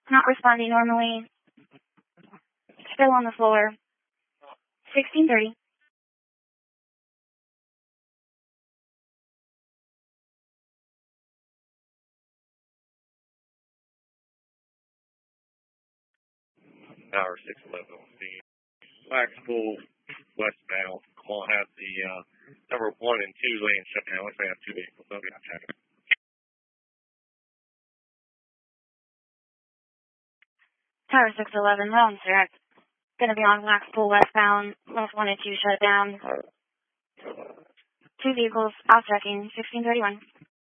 Not responding normally. Still on the floor. 1630. Tower 611 on scene. Blackpool westbound. We'll have the number 1 and 2 lane shut down. Let's have 2 vehicles. They'll be on traffic. Tower 611, wrong, sir. Gonna be on Blackpool westbound. Left 1 and 2 shut down. 2 vehicles, off checking, 1631.